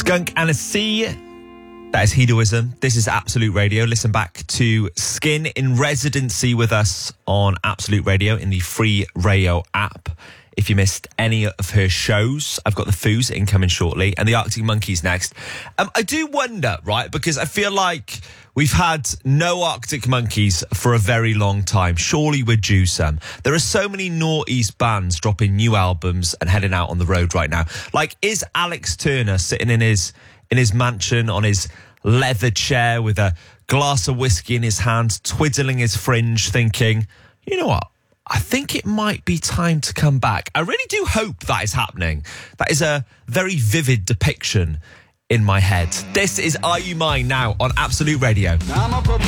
Skunk Anansie. That is hedoism. This is Absolute Radio. Listen back to Skin in Residency with us on Absolute Radio in the free Rayo app. If you missed any of her shows, I've got the Foos incoming shortly and the Arctic Monkeys next. I do wonder, right, because I feel like we've had no Arctic Monkeys for a very long time. Surely we're due some. There are so many noughties bands dropping new albums and heading out on the road right now. Like, is Alex Turner sitting in his mansion on his leather chair with a glass of whiskey in his hand, twiddling his fringe, thinking, you know what? I think it might be time to come back. I really do hope that is happening. That is a very vivid depiction in my head. This is Are You Mine now on Absolute Radio.